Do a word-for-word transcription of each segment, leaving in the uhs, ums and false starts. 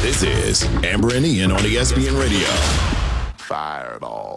This is Amber and Ian on E S P N Radio. Fireball.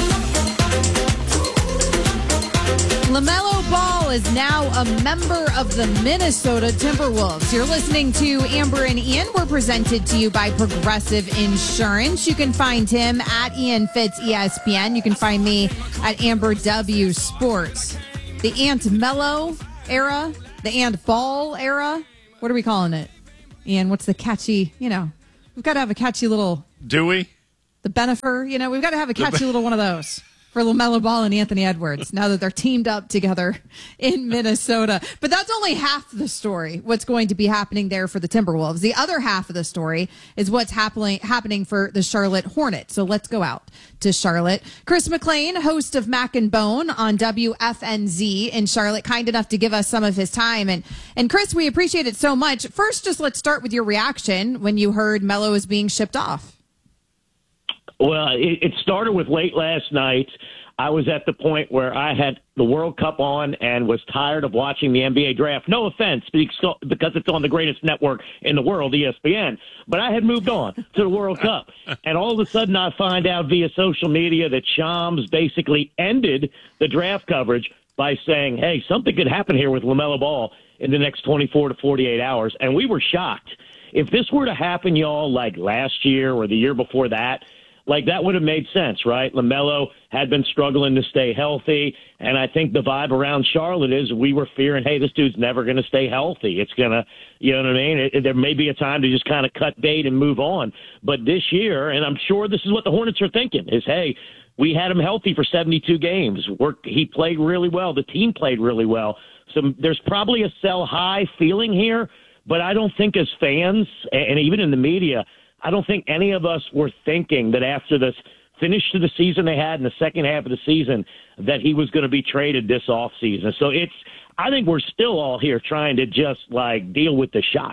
LaMelo Ball is now a member of the Minnesota Timberwolves. You're listening to Amber and Ian. We're presented to you by Progressive Insurance. You can find him at Ian Fitz E S P N. You can find me at Amber W Sports. The Ant Mello era, the Ant Ball era. What are we calling it? Ian, what's the catchy, you know, we've got to have a catchy little... Do we? The Benefer, you know, we've got to have a catchy little one of those for LaMelo Ball and Anthony Edwards now that they're teamed up together in Minnesota. But that's only half the story, what's going to be happening there for the Timberwolves. The other half of the story is what's happening happening for the Charlotte Hornets. So let's go out to Charlotte. Chris McLean, host of Mac and Bone on W F N Z in Charlotte, kind enough to give us some of his time. And, and Chris, we appreciate it so much. First, just let's start with your reaction when you heard Melo is being shipped off. Well, it, it started with late last night. I was at the point where I had the World Cup on and was tired of watching the N B A draft. No offense, because it's on the greatest network in the world, E S P N. But I had moved on to the World Cup. And all of a sudden I find out via social media that Shams basically ended the draft coverage by saying, hey, something could happen here with LaMelo Ball in the next twenty-four to forty-eight hours. And we were shocked. If this were to happen, y'all, like last year or the year before that, like, that would have made sense, right? LaMelo had been struggling to stay healthy, and I think the vibe around Charlotte is we were fearing, hey, this dude's never going to stay healthy. It's going to, you know what I mean? It, it, there may be a time to just kind of cut bait and move on. But this year, and I'm sure this is what the Hornets are thinking, is, hey, we had him healthy for seventy-two games. We're, he played really well. The team played really well. So there's probably a sell high feeling here, but I don't think as fans, and even in the media, I don't think any of us were thinking that after this finish to the season they had in the second half of the season that he was going to be traded this offseason. So it's, I think we're still all here trying to just like deal with the shock.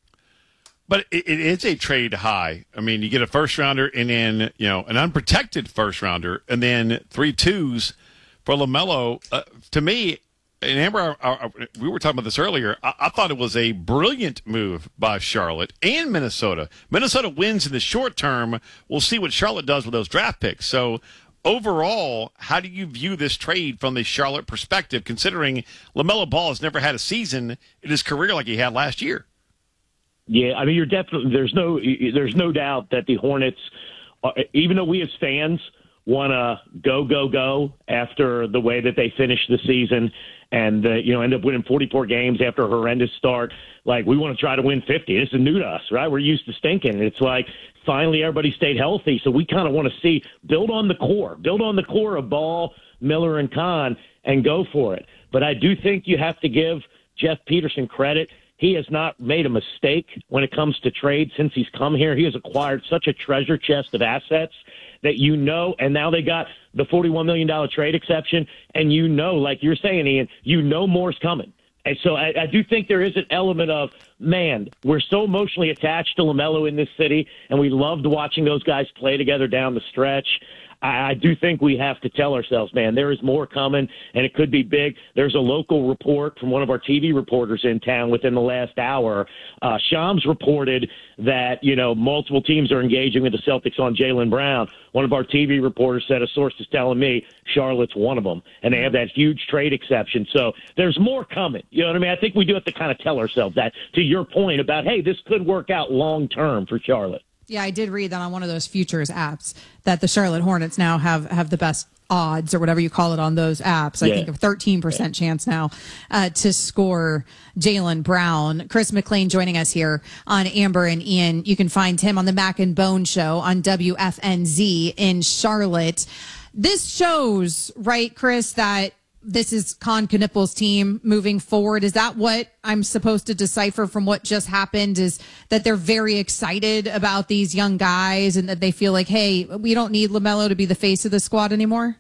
But it, it is a trade high. I mean, you get a first rounder and then, you know, an unprotected first rounder and then three twos for LaMelo. Uh, to me, and Amber, I, I, we were talking about this earlier. I, I thought it was a brilliant move by Charlotte and Minnesota. Minnesota wins in the short term. We'll see what Charlotte does with those draft picks. So overall, how do you view this trade from the Charlotte perspective, considering LaMelo Ball has never had a season in his career like he had last year? Yeah, I mean, you're definitely there's no there's no doubt that the Hornets, uh, even though we as fans want to go, go, go after the way that they finished the season and, uh, you know, end up winning forty-four games after a horrendous start. Like, we want to try to win fifty. This is new to us, right? We're used to stinking. It's like finally everybody stayed healthy, so we kind of want to see, build on the core, build on the core of Ball, Miller, and Kahn, and go for it. But I do think you have to give Jeff Peterson credit. He has not made a mistake when it comes to trade since he's come here. He has acquired such a treasure chest of assets that you know, and now they got the forty-one million dollars trade exception, and you know, like you're saying, Ian, you know more's coming. And so I, I do think there is an element of, man, we're so emotionally attached to LaMelo in this city, and we loved watching those guys play together down the stretch. I, I do think we have to tell ourselves, man, there is more coming, and it could be big. There's a local report from one of our T V reporters in town within the last hour. Uh, Shams reported that, you know, multiple teams are engaging with the Celtics on Jaylen Brown. One of our T V reporters said a source is telling me Charlotte's one of them, and they have that huge trade exception. So there's more coming. You know what I mean? I think we do have to kind of tell ourselves that, to your point about, hey, this could work out long term for Charlotte. Yeah, I did read that on one of those futures apps that the Charlotte Hornets now have, have the best odds or whatever you call it on those apps. I yeah. think a thirteen percent yeah. chance now uh, to score Jaylen Brown. Chris McLean joining us here on Amber and Ian. You can find him on the Mac and Bone show on W F N Z in Charlotte. This shows, right, Chris, that this is Con Knippel's team moving forward. Is that what I'm supposed to decipher from what just happened, is that they're very excited about these young guys and that they feel like, hey, we don't need LaMelo to be the face of the squad anymore?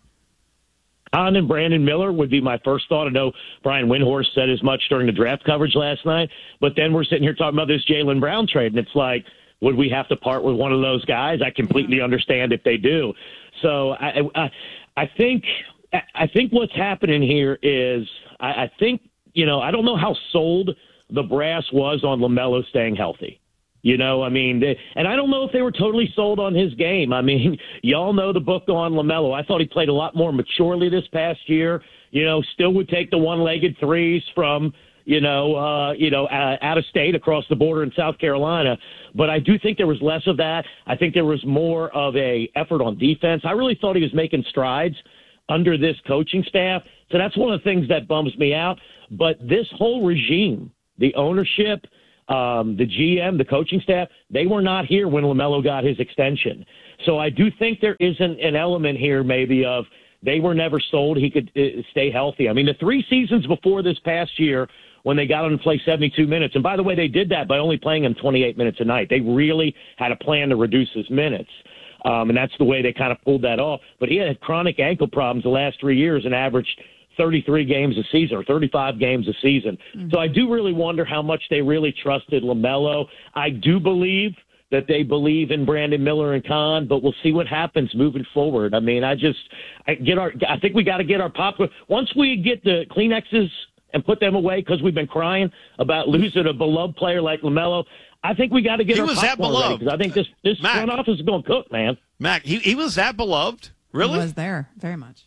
Kahn and Brandon Miller would be my first thought. I know Brian Windhorst said as much during the draft coverage last night, but then we're sitting here talking about this Jaylen Brown trade, and it's like, would we have to part with one of those guys? I completely understand if they do. So I, I, I think – I think what's happening here is I, I think, you know, I don't know how sold the brass was on LaMelo staying healthy. You know, I mean, they, and I don't know if they were totally sold on his game. I mean, y'all know the book on LaMelo. I thought he played a lot more maturely this past year. You know, still would take the one-legged threes from, you know, uh, you know, uh, out of state across the border in South Carolina. But I do think there was less of that. I think there was more of a effort on defense. I really thought he was making strides under this coaching staff. So that's one of the things that bums me out. But this whole regime, the ownership, um, the G M, the coaching staff, they were not here when LaMelo got his extension. So I do think there isn't an element here maybe of they were never sold he could uh, stay healthy. I mean, the three seasons before this past year when they got him to play seventy-two minutes, and by the way, they did that by only playing him twenty-eight minutes a night. They really had a plan to reduce his minutes. Um, and that's the way they kind of pulled that off. But he had chronic ankle problems the last three years and averaged thirty-three games a season or thirty-five games a season. Mm-hmm. So I do really wonder how much they really trusted LaMelo. I do believe that they believe in Brandon Miller and Khan, but we'll see what happens moving forward. I mean, I just I get our. I think we got to get our popcorn. Once we get the Kleenexes and put them away because we've been crying about losing a beloved player like LaMelo, I think we got to get he our was popcorn that beloved. ready because I think this this Mac, front office is going to cook, man. Mac, he he was that beloved, really? He was there very much.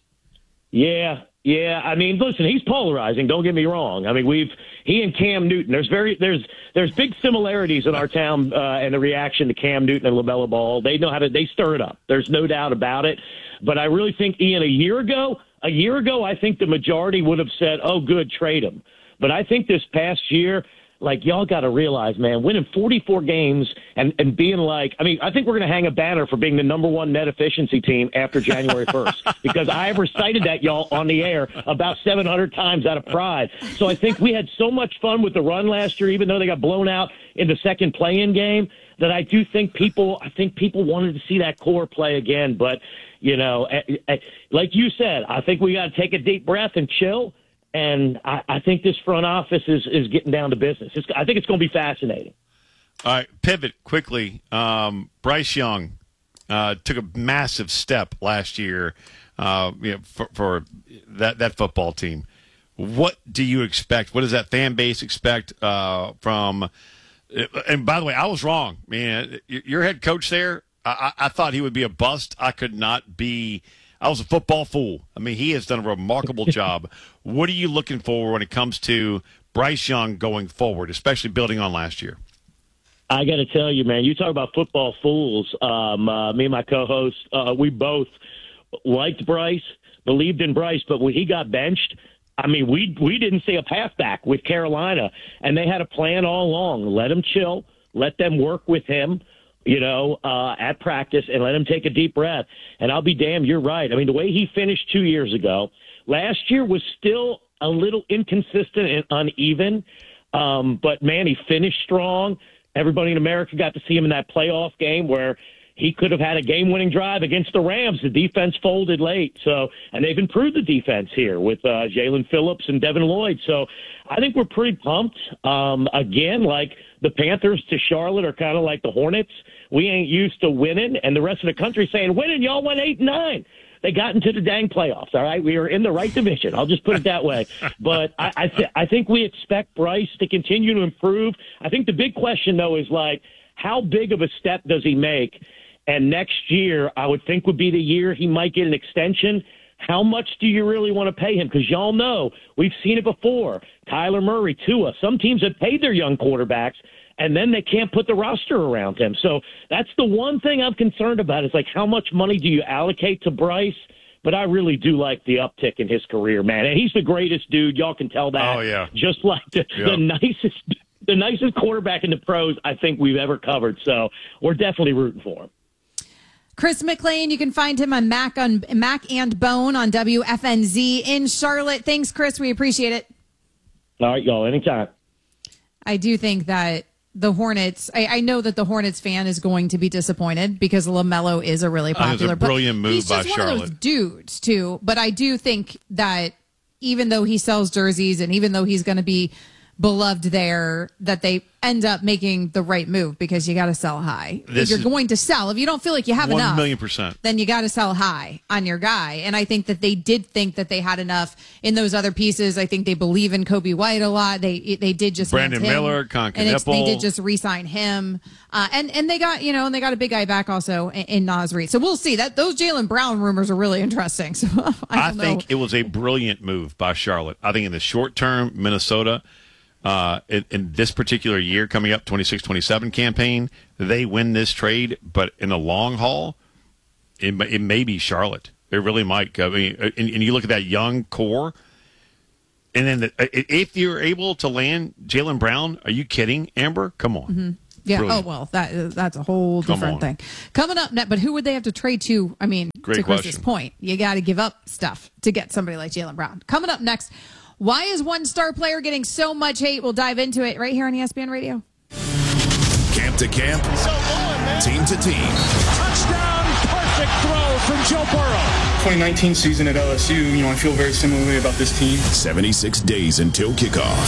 Yeah, yeah. I mean, listen, he's polarizing. Don't get me wrong. I mean, we've he and Cam Newton. There's very there's there's big similarities in our town uh, and the reaction to Cam Newton and LaMelo Ball. They know how to they stir it up. There's no doubt about it. But I really think, Ian, a year ago, a year ago, I think the majority would have said, "Oh, good, trade him." But I think this past year, like, y'all got to realize, man, winning forty-four games and, and being like, I mean, I think we're going to hang a banner for being the number one net efficiency team after January first because I have recited that, y'all, on the air about seven hundred times out of pride. So I think we had so much fun with the run last year, even though they got blown out in the second play-in game, that I do think people, I think people wanted to see that core play again. But, you know, like you said, I think we got to take a deep breath and chill. And I, I think this front office is, is getting down to business. It's, I think it's going to be fascinating. All right, pivot quickly. Um, Bryce Young uh, took a massive step last year uh, you know, for, for that, that football team. What do you expect? What does that fan base expect uh, from – and by the way, I was wrong. Man, your head coach there, I, I thought he would be a bust. I could not be – I was a football fool. I mean, he has done a remarkable job. What are you looking for when it comes to Bryce Young going forward, especially building on last year? I got to tell you, man, you talk about football fools. Um, uh, me and my co-host, uh, we both liked Bryce, believed in Bryce, but when he got benched, I mean, we we didn't see a path back with Carolina, and they had a plan all along. Let him chill, let them work with him, you know, uh, at practice and let him take a deep breath. And I'll be damned, you're right. I mean, the way he finished two years ago, last year was still a little inconsistent and uneven. Um, but, man, he finished strong. Everybody in America got to see him in that playoff game where he could have had a game-winning drive against the Rams. The defense folded late. So, and they've improved the defense here with uh, Jalen Phillips and Devin Lloyd. So I think we're pretty pumped. Um, again, like the Panthers to Charlotte are kind of like the Hornets. We ain't used to winning, and the rest of the country saying, winning, y'all went eight and nine. They got into the dang playoffs, all right? We are in the right division. I'll just put it that way. But I I, th- I think we expect Bryce to continue to improve. I think the big question, though, is like, how big of a step does he make? And next year, I would think would be the year he might get an extension. How much do you really want to pay him? Because y'all know, we've seen it before. Kyler Murray, Tua, some teams have paid their young quarterbacks, and then they can't put the roster around him. So that's the one thing I'm concerned about is, like, how much money do you allocate to Bryce? But I really do like the uptick in his career, man. And he's the greatest dude. Y'all can tell that. Oh, yeah. Just like the, yep. the nicest the nicest quarterback in the pros I think we've ever covered. So we're definitely rooting for him. Chris McLean, you can find him on Mac on Mac and Bone on W F N Z in Charlotte. Thanks, Chris. We appreciate it. All right, y'all. Anytime. I do think that the Hornets, I, I know that the Hornets fan is going to be disappointed because LaMelo is a really popular, uh, it's a brilliant but move he's just by one Charlotte. of those dudes too. But I do think that even though he sells jerseys and even though he's going to be beloved there, that they end up making the right move because you got to sell high. This if you're going to sell, if you don't feel like you have one enough, million percent. then you got to sell high on your guy. And I think that they did think that they had enough in those other pieces. I think they believe in Kobe White a lot. They they did just Brandon him, Miller, Concanipple. They did just re-sign him, uh, and and they got you know and they got a big guy back also in, in Naz Reid. So we'll see. That those Jaylen Brown rumors are really interesting. So I, I think it was a brilliant move by Charlotte. I think in the short term, Minnesota. Uh, in, in this particular year coming up, twenty-six twenty-seven campaign, they win this trade. But in the long haul, it, it may be Charlotte. It really might. I mean, and, and you look at that young core, and then the, if you're able to land Jaylen Brown, are you kidding, Amber? Come on. Mm-hmm. Yeah. Brilliant. Oh well, that that's a whole different thing. Coming up next, but who would they have to trade to? I mean, Great to Chris's question. point, you got to give up stuff to get somebody like Jaylen Brown. Coming up next. Why is one star player getting so much hate? We'll dive into it right here on E S P N Radio. Camp to camp, so going, man. team to team. Touchdown, perfect throw from Joe Burrow. twenty nineteen season at L S U, you know, I feel very similarly about this team. seventy-six days until kickoff.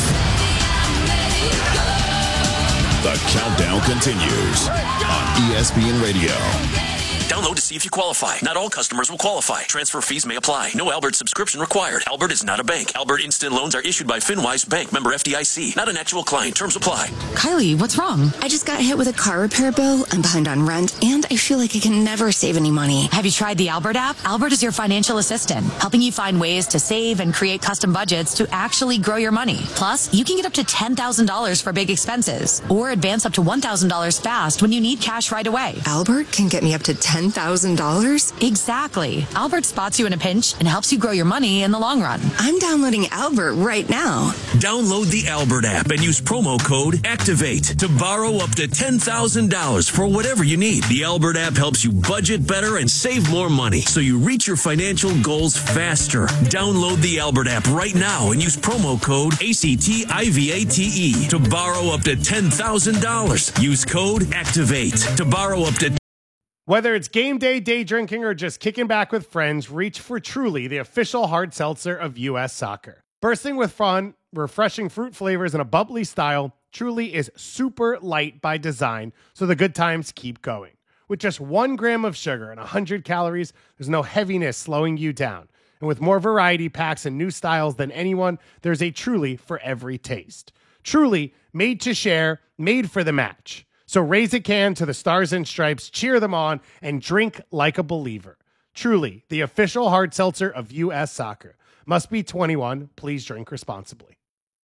The countdown continues on E S P N Radio. Download to see if you qualify. Not all customers will qualify. Transfer fees may apply. No Albert subscription required. Albert is not a bank. Albert Instant Loans are issued by FinWise Bank, member F D I C. Not an actual client. Terms apply. Kylie, what's wrong? I just got hit with a car repair bill. I'm behind on rent, and I feel like I can never save any money. Have you tried the Albert app? Albert is your financial assistant, helping you find ways to save and create custom budgets to actually grow your money. Plus, you can get up to ten thousand dollars for big expenses, or advance up to one thousand dollars fast when you need cash right away. Albert can get me up to ten thousand dollars? Exactly. Albert spots you in a pinch and helps you grow your money in the long run. I'm downloading Albert right now. Download the Albert app and use promo code ACTIVATE to borrow up to ten thousand dollars for whatever you need. The Albert app helps you budget better and save more money so you reach your financial goals faster. Download the Albert app right now and use promo code ACTIVATE to borrow up to ten thousand dollars. Use code ACTIVATE to borrow up to Whether it's game day, day drinking, or just kicking back with friends, reach for Truly, the official hard seltzer of U S Soccer. Bursting with fun, refreshing fruit flavors, and a bubbly style, Truly is super light by design, so the good times keep going. With just one gram of sugar and one hundred calories, there's no heaviness slowing you down. And with more variety packs and new styles than anyone, there's a Truly for every taste. Truly, made to share, made for the match. So raise a can to the Stars and Stripes, cheer them on, and drink like a believer. Truly, the official hard seltzer of U S Soccer. Must be twenty-one. Please drink responsibly.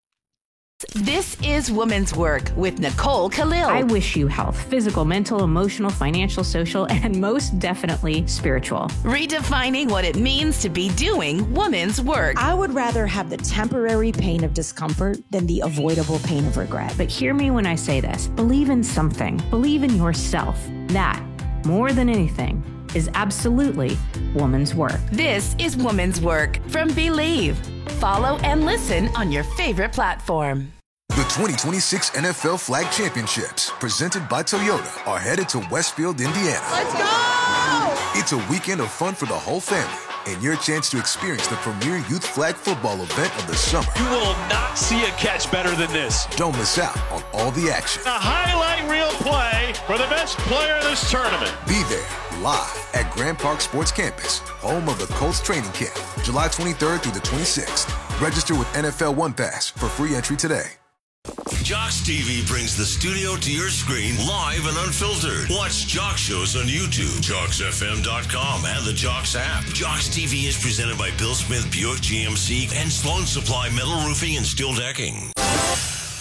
This is Women's Work with Nicole Khalil. I wish you health, physical, mental, emotional, financial, social, and most definitely spiritual. Redefining what it means to be doing women's work. I would rather have the temporary pain of discomfort than the avoidable pain of regret. But hear me when I say this. Believe in something. Believe in yourself. That, more than anything, is absolutely woman's work. This is Women's Work from Believe. Follow and listen on your favorite platform. The twenty twenty-six N F L Flag Championships, presented by Toyota, are headed to Westfield, Indiana. Let's go! It's a weekend of fun for the whole family and your chance to experience the premier youth flag football event of the summer. You will not see a catch better than this. Don't miss out on all the action. A highlight reel play for the best player of this tournament. Be there live at Grand Park Sports Campus, home of the Colts training camp, July twenty-third through the twenty-sixth. Register with N F L One Pass for free entry today. Jocks T V brings the studio to your screen live and unfiltered. Watch Jocks shows on YouTube, jocks f m dot com, and the Jocks app. Jocks T V is presented by Bill Smith Buick G M C and Sloan Supply Metal Roofing and Steel Decking.